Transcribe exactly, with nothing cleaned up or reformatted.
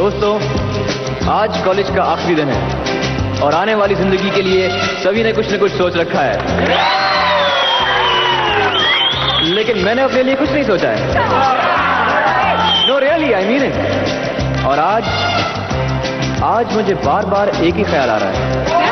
दोस्तों, आज कॉलेज का आखिरी दिन है और आने वाली जिंदगी के लिए सभी ने कुछ न कुछ सोच रखा है, लेकिन मैंने अपने लिए कुछ नहीं सोचा है। No really, I mean it. और आज आज मुझे बार बार एक ही ख्याल आ रहा है।